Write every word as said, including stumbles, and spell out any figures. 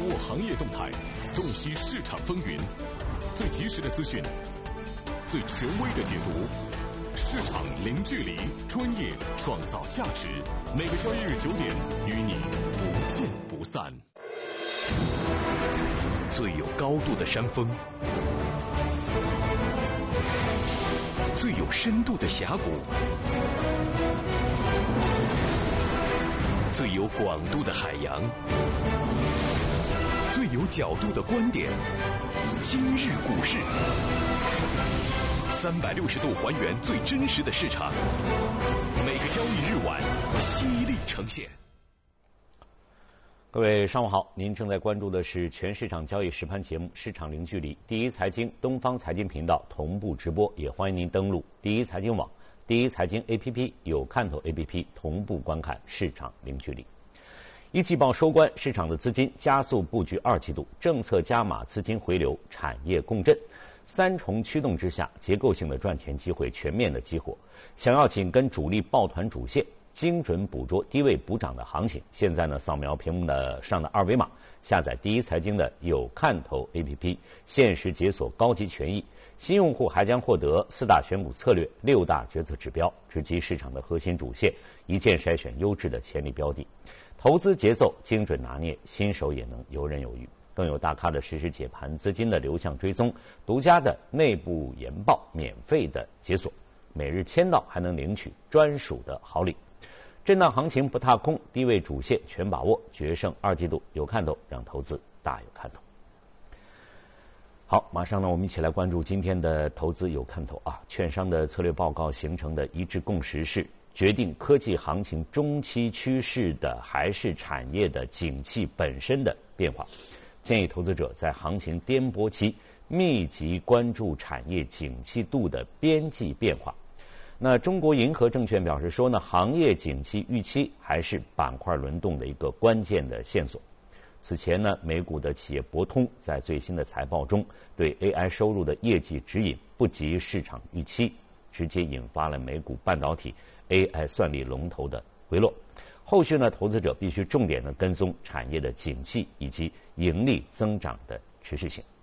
握行业动态，洞悉市场风云，最及时的资讯，最权威的解读。市场零距离，专业创造价值。每个交易日九点，与你不见不散。 最有高度的山峰，最有深度的峡谷，最有广度的海洋，最有角度的观点。今日股市，三百六十度还原最真实的市场，每个交易日晚犀利呈现。 各位上午好，您正在关注的是全市场交易实盘节目《市场零距离》，第一财经东方财经频道同步直播，也欢迎您登录第一财经网、第一财经 A P P 有看头 A P P 同步观看《市场零距离》。一季报收官，市场的资金加速布局二季度，政策加码，资金回流，产业共振，三重驱动之下，结构性的赚钱机会全面的激活。想要紧跟主力抱团主线，精准捕捉低位补涨的行情，现在呢，扫描屏幕的上的二维码，下载第一财经的有看头 A P P， 限时解锁高级权益。新用户还将获得四大选股策略、六大决策指标，直击市场的核心主线，一键筛选优质的潜力标的。投资节奏精准拿捏，新手也能游刃有余。更有大咖的实时解盘、资金的流向追踪、独家的内部研报、免费的解锁，每日签到还能领取专属的好礼。震荡行情不踏空，低位主线全把握，决胜二季度有看头，让投资大有看头。好，马上呢，我们一起来关注今天的投资有看头啊！券商的策略报告形成的一致共识是，决定科技行情中期趋势的还是产业的景气本身的变化。建议投资者在行情颠簸期密集关注产业景气度的边际变化。那中国银河证券表示说呢，行业景气预期还是板块轮动的一个关键的线索。此前呢，美股的企业博通在最新的财报中对 A I 收入的业绩指引不及市场预期，直接引发了美股半导体 A I 算力龙头的回落。后续呢，投资者必须重点的跟踪产业的景气以及盈利增长的持续性。